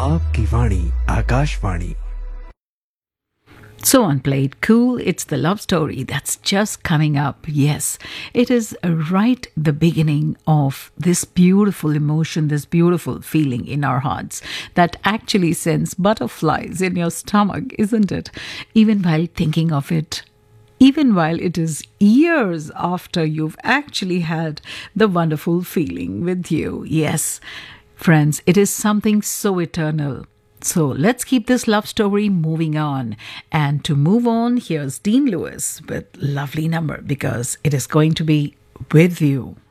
आपकी वाणी Akashvani. So on Play It Cool, it's the love story that's just coming up. Yes, it is right the beginning of this beautiful emotion, this beautiful feeling in our hearts that actually sends butterflies in your stomach, isn't it? Even while thinking of it. Even while it is years after you've actually had the wonderful feeling with you. Yes, friends, it is something so eternal. So let's keep this love story moving on. And to move on, here's Dean Lewis with Lovely Number because it is going to be with you.